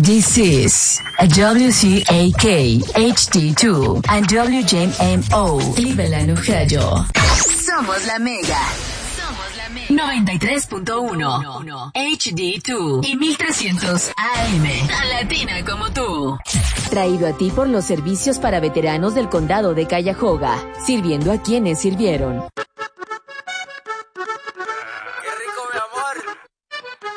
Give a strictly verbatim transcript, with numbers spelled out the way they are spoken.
This is a W C A K H D two and W J M O Cleveland, Ohio. Somos la Mega. Somos la Mega. noventa y tres punto uno H D dos y mil trescientos A M. Tan latina como tú. Traído a ti por los servicios para veteranos del condado de Cuyahoga, sirviendo a quienes sirvieron.